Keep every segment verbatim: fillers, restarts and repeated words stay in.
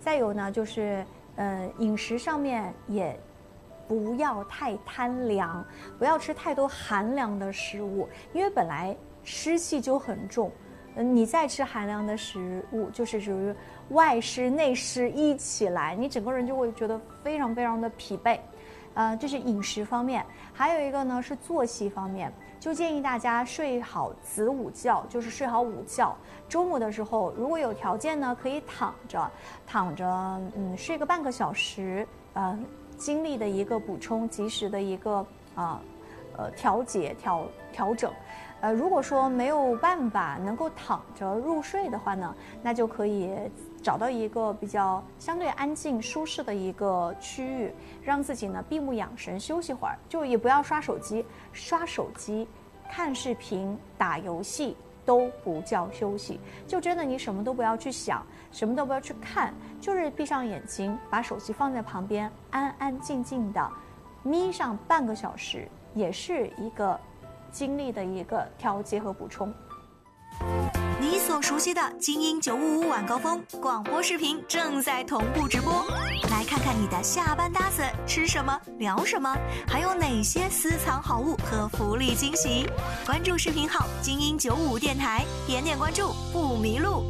再有呢，就是呃饮食上面也不要太贪凉，不要吃太多寒凉的食物，因为本来湿气就很重，嗯，你再吃寒凉的食物，就是属于外湿内湿一起来，你整个人就会觉得非常非常的疲惫。呃，这是饮食方面，还有一个呢是作息方面，就建议大家睡好子午觉，就是睡好午觉。中午的时候，如果有条件呢，可以躺着，躺着，嗯，睡个半个小时，呃，精力的一个补充，及时的一个啊，呃，调节调调整。呃，如果说没有办法能够躺着入睡的话呢，那就可以找到一个比较相对安静、舒适的一个区域，让自己呢闭目养神休息会儿，就也不要刷手机，刷手机、看视频、打游戏都不叫休息，就真的你什么都不要去想，什么都不要去看，就是闭上眼睛，把手机放在旁边，安安静静的眯上半个小时，也是一个精力的一个调节和补充。 你所熟悉的精英九五五晚高峰广播视频正在同步直播，来看看你的下班搭子吃什么聊什么，还有哪些私藏好物和福利惊喜。关注视频号精英九五五电台，点点关注不迷路。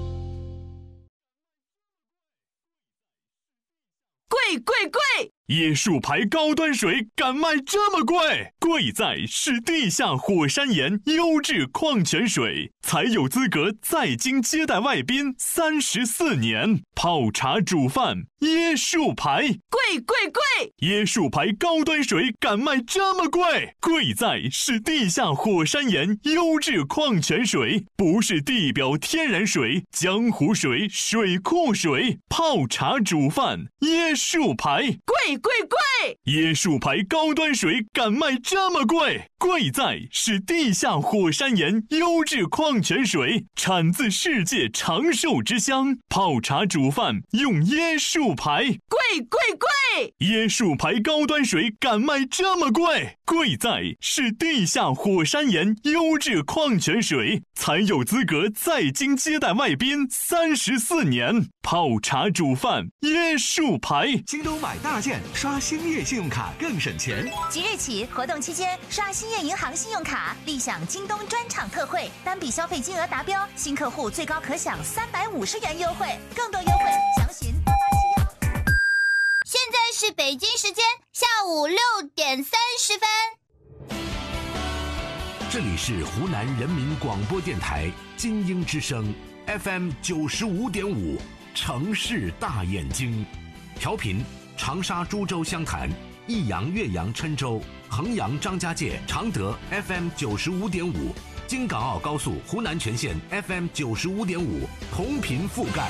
贵贵贵！椰树牌高端水敢卖这么贵？贵在是地下火山岩优质矿泉水，才有资格在京接待外宾三十四年。泡茶煮饭，椰树牌， 贵贵贵！ 椰树牌高端水敢卖这么贵？贵在是地下火山岩优质矿泉水，不是地表天然水、江湖水、水库水。泡茶煮饭，椰树牌， 贵贵贵！ 椰树牌高端水敢卖这么贵？贵在是地下火山岩优质矿泉水，产自世界长寿之乡。泡茶煮饭用椰树牌， 贵贵贵！ 椰树牌高端水敢卖这么贵？贵在是地下火山岩优质矿泉水，才有资格在京接待外宾三十四年。泡茶煮饭，椰树牌。 京东买大件，刷兴业信用卡更省钱。 即日起，活动期间刷兴业银行信用卡，立享京东专场特惠，单笔消费金额达标，新客户最高可享三百五十元优惠，更多优惠详询八八七幺。 现在是北京时间下午六点三十分。 这里是湖南人民广播电台精英之声 F M 九十五点五，城市大眼睛，调频长沙、株洲、湘潭、益阳、岳阳、郴州、衡阳、张家界、常德 F M 九十五点五，京港澳高速湖南全线 F M 九十五点五，同频覆盖。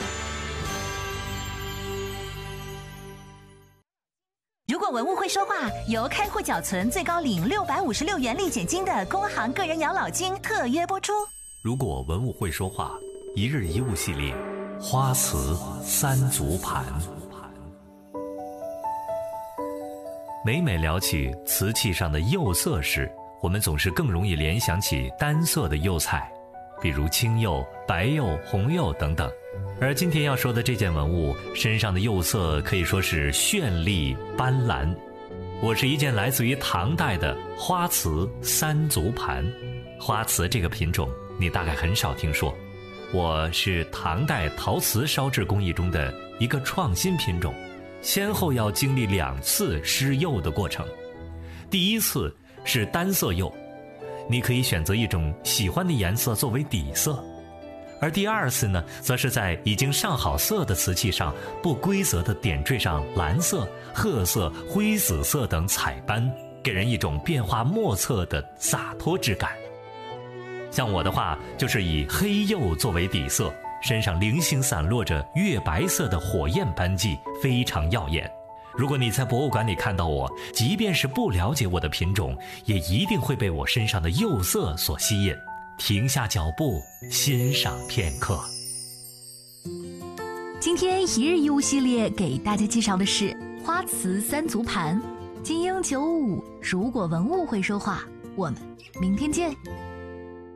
如果文物会说话，由开户缴存最高领六百五十六元立减金的工行个人养老金特约播出。 如果文物会说话，一日一物系列，花瓷三足盘。每每聊起瓷器上的釉色时，我们总是更容易联想起单色的釉彩，比如青釉、白釉、红釉等等。而今天要说的这件文物身上的釉色可以说是绚丽斑斓。我是一件来自于唐代的花瓷三足盘。花瓷这个品种你大概很少听说，我是唐代陶瓷烧制工艺中的一个创新品种，先后要经历两次施釉的过程。第一次是单色釉，你可以选择一种喜欢的颜色作为底色，而第二次呢，则是在已经上好色的瓷器上不规则地点缀上蓝色、褐色、灰紫色等彩斑，给人一种变化莫测的洒脱之感。像我的话，就是以黑釉作为底色，身上零星散落着月白色的火焰斑迹，非常耀眼。如果你在博物馆里看到我，即便是不了解我的品种，也一定会被我身上的釉色所吸引，停下脚步欣赏片刻。 今天一日一物系列给大家介绍的是花瓷三足盘。精英九五五，如果文物会说话，我们明天见。